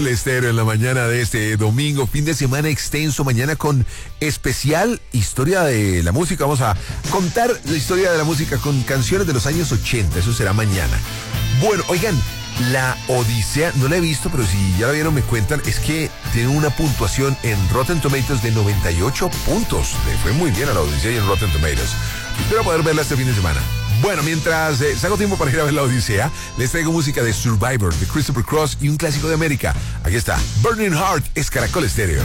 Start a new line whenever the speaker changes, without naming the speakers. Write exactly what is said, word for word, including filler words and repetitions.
Estéreo en la mañana de este domingo, fin de semana extenso, mañana con especial historia de la música. Vamos a contar la historia de la música con canciones de los años ochenta, eso será mañana. Bueno, oigan, la Odisea, no la he visto, pero si ya la vieron me cuentan, es que tiene una puntuación en Rotten Tomatoes de noventa y ocho puntos. Le fue muy bien a la Odisea y en Rotten Tomatoes. Espero poder verla este fin de semana. Bueno, mientras eh, saco tiempo para ir a ver la Odisea, les traigo música de Survivor, de Christopher Cross y un clásico de América. Aquí está, Burning Heart, es Caracol Estéreo.